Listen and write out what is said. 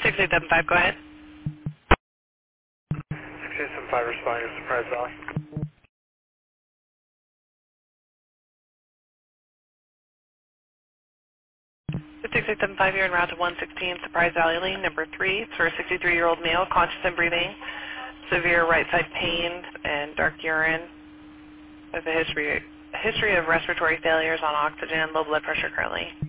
6875, go ahead. 6875 responding to Surprise Valley. 6875, you're en route to 116 Surprise Valley Lane, number 3. It's for a 63-year-old male, conscious and breathing, severe right side pain and dark urine, with a history of respiratory failures on oxygen, low blood pressure currently.